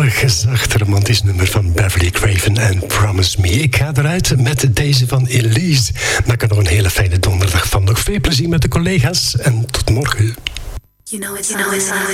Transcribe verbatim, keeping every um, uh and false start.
Zalig, zacht, romantisch nummer van Beverly Craven en Promise Me. Ik ga eruit met deze van Elise. Maak er nog een hele fijne donderdag van. Nog veel plezier met de collega's en tot morgen. You know it's, you know it's